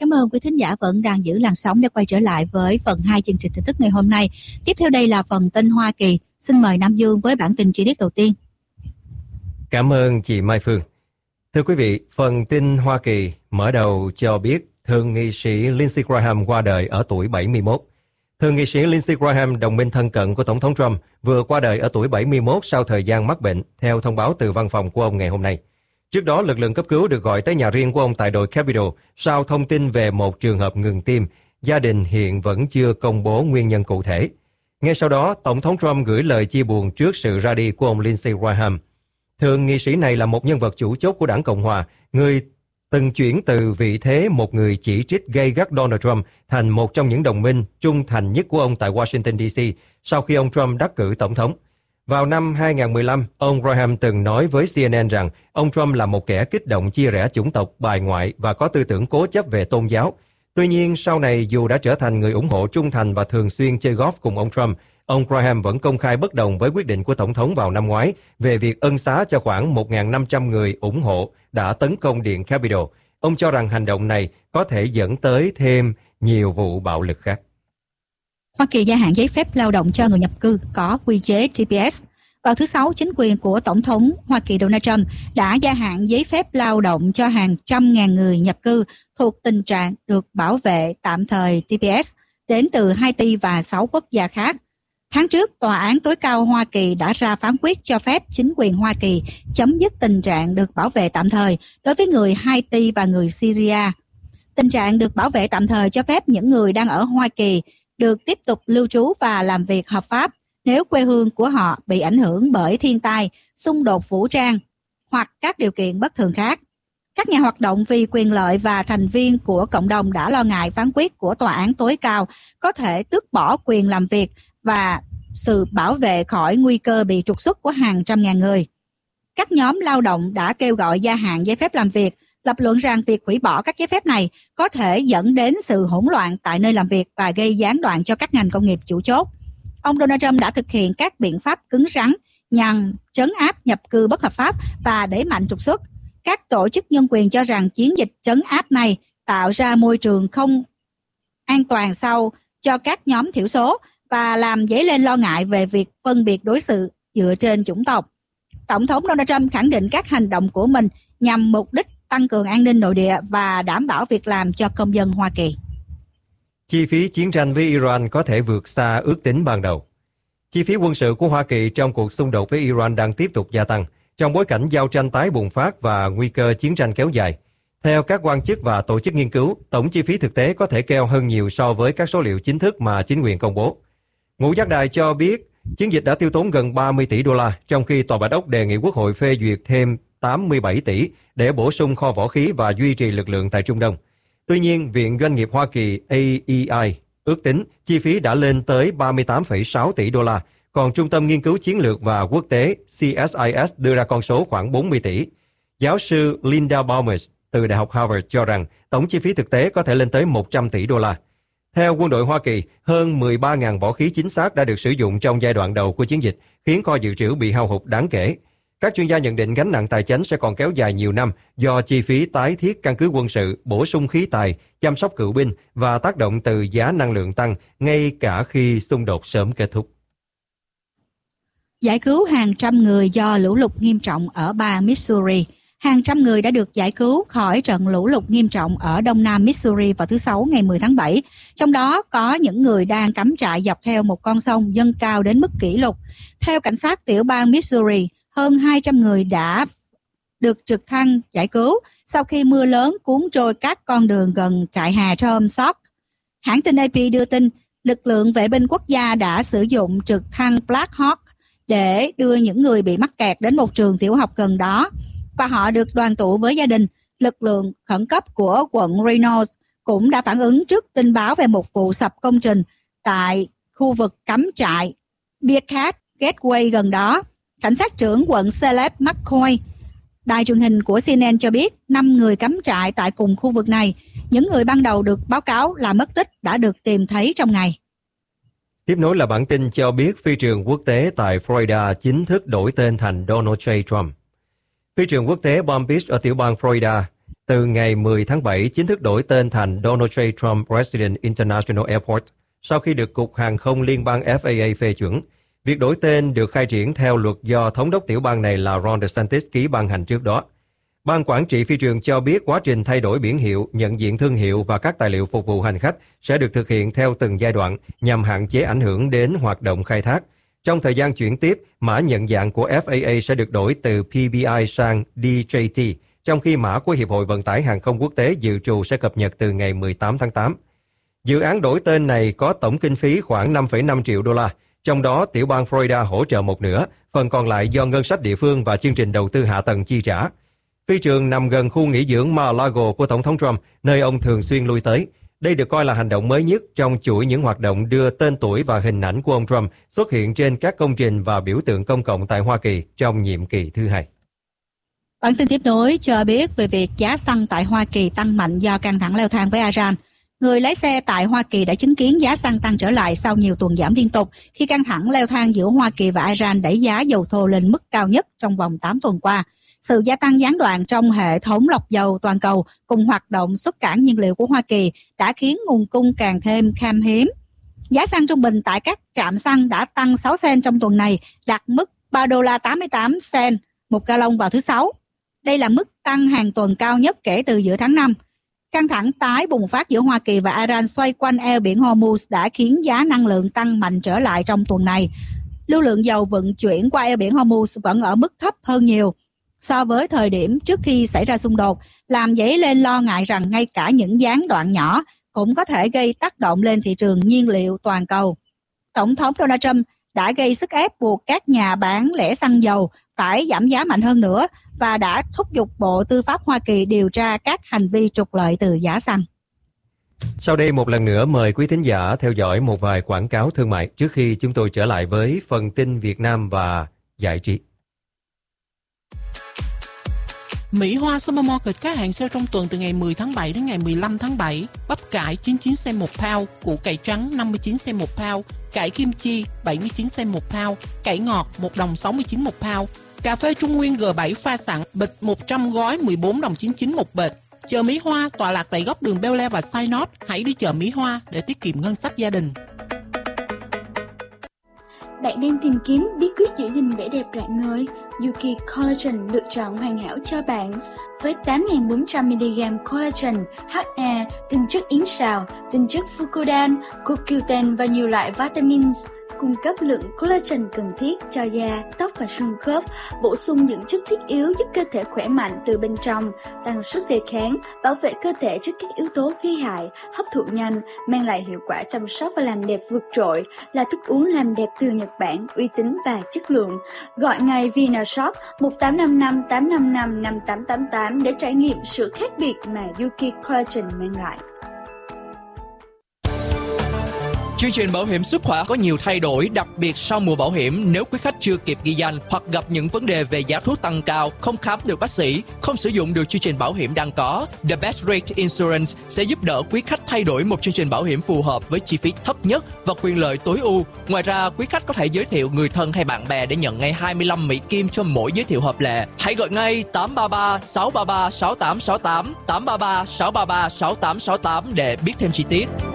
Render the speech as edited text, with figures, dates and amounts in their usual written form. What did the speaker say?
Cảm ơn quý thính giả vẫn đang giữ làn sóng để quay trở lại với phần 2 chương trình tin tức ngày hôm nay. Tiếp theo đây là phần tin Hoa Kỳ. Xin mời Nam Dương với bản tin chi tiết đầu tiên. Cảm ơn chị Mai Phương. Thưa quý vị, phần tin Hoa Kỳ mở đầu cho biết Thượng nghị sĩ Lindsey Graham qua đời ở tuổi 71. Thượng nghị sĩ Lindsey Graham, đồng minh thân cận của Tổng thống Trump, vừa qua đời ở tuổi 71 sau thời gian mắc bệnh, theo thông báo từ văn phòng của ông ngày hôm nay. Trước đó, lực lượng cấp cứu được gọi tới nhà riêng của ông tại đồi Capitol sau thông tin về một trường hợp ngừng tim. Gia đình hiện vẫn chưa công bố nguyên nhân cụ thể. Ngay sau đó, Tổng thống Trump gửi lời chia buồn trước sự ra đi của ông Lindsey Graham. Thượng nghị sĩ này là một nhân vật chủ chốt của đảng Cộng Hòa, người từng chuyển từ vị thế một người chỉ trích gay gắt Donald Trump thành một trong những đồng minh trung thành nhất của ông tại Washington, D.C. sau khi ông Trump đắc cử tổng thống. Vào năm 2015, ông Graham từng nói với CNN rằng ông Trump là một kẻ kích động chia rẽ chủng tộc, bài ngoại và có tư tưởng cố chấp về tôn giáo. Tuy nhiên, sau này dù đã trở thành người ủng hộ trung thành và thường xuyên chơi golf cùng ông Trump, ông Graham vẫn công khai bất đồng với quyết định của Tổng thống vào năm ngoái về việc ân xá cho khoảng 1.500 người ủng hộ đã tấn công Điện Capitol. Ông cho rằng hành động này có thể dẫn tới thêm nhiều vụ bạo lực khác. Hoa Kỳ gia hạn giấy phép lao động cho người nhập cư có quy chế TPS. Vào thứ Sáu, chính quyền của Tổng thống Hoa Kỳ Donald Trump đã gia hạn giấy phép lao động cho hàng trăm ngàn người nhập cư thuộc tình trạng được bảo vệ tạm thời TPS đến từ Haiti và 6 quốc gia khác. Tháng trước, Tòa án tối cao Hoa Kỳ đã ra phán quyết cho phép chính quyền Hoa Kỳ chấm dứt tình trạng được bảo vệ tạm thời đối với người Haiti và người Syria. Tình trạng được bảo vệ tạm thời cho phép những người đang ở Hoa Kỳ được tiếp tục lưu trú và làm việc hợp pháp nếu quê hương của họ bị ảnh hưởng bởi thiên tai, xung đột vũ trang hoặc các điều kiện bất thường khác. Các nhà hoạt động vì quyền lợi và thành viên của cộng đồng đã lo ngại phán quyết của Tòa án tối cao có thể tước bỏ quyền làm việc và sự bảo vệ khỏi nguy cơ bị trục xuất của hàng trăm ngàn người. Các nhóm lao động đã kêu gọi gia hạn giấy phép làm việc, lập luận rằng việc hủy bỏ các giấy phép này có thể dẫn đến sự hỗn loạn tại nơi làm việc và gây gián đoạn cho các ngành công nghiệp chủ chốt. Ông Donald Trump đã thực hiện các biện pháp cứng rắn nhằm trấn áp nhập cư bất hợp pháp và đẩy mạnh trục xuất. Các tổ chức nhân quyền cho rằng chiến dịch trấn áp này tạo ra môi trường không an toàn sau cho các nhóm thiểu số và làm dấy lên lo ngại về việc phân biệt đối xử dựa trên chủng tộc. Tổng thống Donald Trump khẳng định các hành động của mình nhằm mục đích tăng cường an ninh nội địa và đảm bảo việc làm cho công dân Hoa Kỳ. Chi phí chiến tranh với Iran có thể vượt xa ước tính ban đầu. Chi phí quân sự của Hoa Kỳ trong cuộc xung đột với Iran đang tiếp tục gia tăng, trong bối cảnh giao tranh tái bùng phát và nguy cơ chiến tranh kéo dài. Theo các quan chức và tổ chức nghiên cứu, tổng chi phí thực tế có thể cao hơn nhiều so với các số liệu chính thức mà chính quyền công bố. Ngũ giác đài cho biết chiến dịch đã tiêu tốn gần 30 tỷ đô la, trong khi Tòa Bạch Ốc đề nghị Quốc hội phê duyệt thêm 87 tỷ để bổ sung kho võ khí và duy trì lực lượng tại Trung Đông. Tuy nhiên, Viện Doanh nghiệp Hoa Kỳ AEI ước tính chi phí đã lên tới 38,6 tỷ đô la, còn Trung tâm Nghiên cứu Chiến lược và Quốc tế CSIS đưa ra con số khoảng 40 tỷ. Giáo sư Linda Baumers từ Đại học Harvard cho rằng tổng chi phí thực tế có thể lên tới 100 tỷ đô la. Theo quân đội Hoa Kỳ, hơn 13.000 võ khí chính xác đã được sử dụng trong giai đoạn đầu của chiến dịch, khiến kho dự trữ bị hao hụt đáng kể. Các chuyên gia nhận định gánh nặng tài chính sẽ còn kéo dài nhiều năm do chi phí tái thiết căn cứ quân sự, bổ sung khí tài, chăm sóc cựu binh và tác động từ giá năng lượng tăng ngay cả khi xung đột sớm kết thúc. Giải cứu hàng trăm người do lũ lụt nghiêm trọng ở bang Missouri. Hàng trăm người đã được giải cứu khỏi trận lũ lụt nghiêm trọng ở đông nam Missouri vào thứ Sáu ngày 10 tháng 7. Trong đó có những người đang cắm trại dọc theo một con sông dâng cao đến mức kỷ lục. Theo cảnh sát tiểu bang Missouri, hơn 200 người đã được trực thăng giải cứu sau khi mưa lớn cuốn trôi các con đường gần trại hè Tom Sawyer. Hãng tin AP đưa tin, lực lượng vệ binh quốc gia đã sử dụng trực thăng Black Hawk để đưa những người bị mắc kẹt đến một trường tiểu học gần đó, và họ được đoàn tụ với gia đình. Lực lượng khẩn cấp của quận Reynolds cũng đã phản ứng trước tin báo về một vụ sập công trình tại khu vực cắm trại Bearcat Gateway gần đó. Cảnh sát trưởng quận Caleb McCoy, đài truyền hình của CNN cho biết 5 người cắm trại tại cùng khu vực này. Những người ban đầu được báo cáo là mất tích đã được tìm thấy trong ngày. Tiếp nối là bản tin cho biết phi trường quốc tế tại Florida chính thức đổi tên thành Donald J. Trump. Phi trường quốc tế Palm Beach ở tiểu bang Florida từ ngày 10 tháng 7 chính thức đổi tên thành Donald J. Trump President International Airport sau khi được Cục Hàng không Liên bang FAA phê chuẩn. Việc đổi tên được khai triển theo luật do thống đốc tiểu bang này là Ron DeSantis ký ban hành trước đó. Ban quản trị phi trường cho biết quá trình thay đổi biển hiệu, nhận diện thương hiệu và các tài liệu phục vụ hành khách sẽ được thực hiện theo từng giai đoạn nhằm hạn chế ảnh hưởng đến hoạt động khai thác. Trong thời gian chuyển tiếp, mã nhận dạng của FAA sẽ được đổi từ PBI sang DJT, trong khi mã của Hiệp hội Vận tải Hàng không Quốc tế dự trù sẽ cập nhật từ ngày 18 tháng 8. Dự án đổi tên này có tổng kinh phí khoảng 5,5 triệu đô la, trong đó tiểu bang Florida hỗ trợ một nửa, phần còn lại do ngân sách địa phương và chương trình đầu tư hạ tầng chi trả. Phi trường nằm gần khu nghỉ dưỡng Mar-a-Lago của Tổng thống Trump, nơi ông thường xuyên lui tới. Đây được coi là hành động mới nhất trong chuỗi những hoạt động đưa tên tuổi và hình ảnh của ông Trump xuất hiện trên các công trình và biểu tượng công cộng tại Hoa Kỳ trong nhiệm kỳ thứ hai. Bản tin tiếp nối cho biết về việc giá xăng tại Hoa Kỳ tăng mạnh do căng thẳng leo thang với Iran. Người lái xe tại Hoa Kỳ đã chứng kiến giá xăng tăng trở lại sau nhiều tuần giảm liên tục khi căng thẳng leo thang giữa Hoa Kỳ và Iran đẩy giá dầu thô lên mức cao nhất trong vòng 8 tuần qua. Sự gia tăng gián đoạn trong hệ thống lọc dầu toàn cầu cùng hoạt động xuất cảng nhiên liệu của Hoa Kỳ đã khiến nguồn cung càng thêm khan hiếm. Giá xăng trung bình tại các trạm xăng đã tăng 6 cent trong tuần này, đạt mức $3.88 một gallon vào thứ Sáu. Đây là mức tăng hàng tuần cao nhất kể từ giữa tháng 5. Căng thẳng tái bùng phát giữa Hoa Kỳ và Iran xoay quanh eo biển Hormuz đã khiến giá năng lượng tăng mạnh trở lại trong tuần này. Lưu lượng dầu vận chuyển qua eo biển Hormuz vẫn ở mức thấp hơn nhiều so với thời điểm trước khi xảy ra xung đột, làm dấy lên lo ngại rằng ngay cả những gián đoạn nhỏ cũng có thể gây tác động lên thị trường nhiên liệu toàn cầu. Tổng thống Donald Trump đã gây sức ép buộc các nhà bán lẻ xăng dầu phải giảm giá mạnh hơn nữa và đã thúc giục Bộ Tư pháp Hoa Kỳ điều tra các hành vi trục lợi từ giá xăng. Sau đây một lần nữa mời quý thính giả theo dõi một vài quảng cáo thương mại trước khi chúng tôi trở lại với phần tin Việt Nam và giải trí. Mỹ Hoa Supermarket các hạn sale trong tuần từ ngày 10 tháng 7 đến ngày 15 tháng 7. Bắp cải 99 cent một pound, củ cải trắng 59 cent một pound, cải kim chi 79 cent một pound, cải ngọt 1 đồng 69 một pound. Cà phê Trung Nguyên G7 pha sẵn bịch 100 gói 14 đồng 99 một bịch. Chợ Mỹ Hoa tọa lạc tại góc đường Bel Air và Synod. Hãy đi chợ Mỹ Hoa để tiết kiệm ngân sách gia đình. Bạn đang tìm kiếm bí quyết giữ gìn vẻ đẹp rạng ngời? Yuki Collagen lựa chọn hoàn hảo cho bạn. Với 8.400mg collagen, HA, tinh chất yến sào, tinh chất fucodan, CoQ10 và nhiều loại vitamins, cung cấp lượng collagen cần thiết cho da, tóc và xương khớp, bổ sung những chất thiết yếu giúp cơ thể khỏe mạnh từ bên trong, tăng sức đề kháng, bảo vệ cơ thể trước các yếu tố gây hại, hấp thụ nhanh, mang lại hiệu quả chăm sóc và làm đẹp vượt trội, là thức uống làm đẹp từ Nhật Bản, uy tín và chất lượng. Gọi ngay VinaShop 1855 855 5888 để trải nghiệm sự khác biệt mà Yuki Collagen mang lại. Chương trình bảo hiểm sức khỏe có nhiều thay đổi, đặc biệt sau mùa bảo hiểm. Nếu quý khách chưa kịp ghi danh hoặc gặp những vấn đề về giá thuốc tăng cao, không khám được bác sĩ, không sử dụng được chương trình bảo hiểm đang có, The Best Rate Insurance sẽ giúp đỡ quý khách thay đổi một chương trình bảo hiểm phù hợp với chi phí thấp nhất và quyền lợi tối ưu. Ngoài ra, quý khách có thể giới thiệu người thân hay bạn bè để nhận ngay 25 Mỹ Kim cho mỗi giới thiệu hợp lệ. Hãy gọi ngay 833 633 6868 833 633 6868 để biết thêm chi tiết.